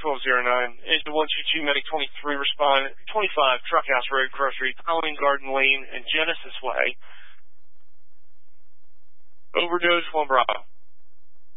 1209. Engine 122, Medic 23, respond 25, Truck House Road, Grocery, Colleen Garden Lane, and Genesis Way. Overdose 1 Bravo.